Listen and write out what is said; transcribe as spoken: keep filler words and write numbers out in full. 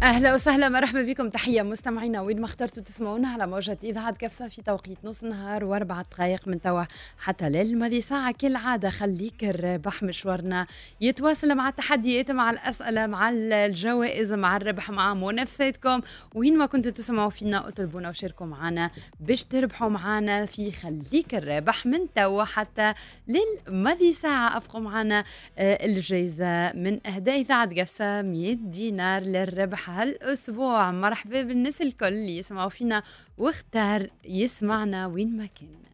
أهلا وسهلا، مرحبا بكم. تحية مستمعينا وين ما اخترتوا تسمعونا على موجة إذاعة كفسة في توقيت نص النهار وأربع دقائق من توا حتى للماضي ساعة. كالعادة خليك الربح مشوارنا يتواصل مع التحديات، مع الأسئلة، مع الجوائز، مع الربح، مع منافساتكم. وين ما كنتوا تسمعوا فينا اطلبونا وشاركوا معنا باش تربحوا معنا في خليك الربح من توا حتى للماضي ساعة. أبقوا معنا الجائزة من أهداء إذاعة كفسة مية دينار للربح هالأسبوع. مرحبا بالناس الكل اللي يسمعوا فينا واختار يسمعنا وين ما كان.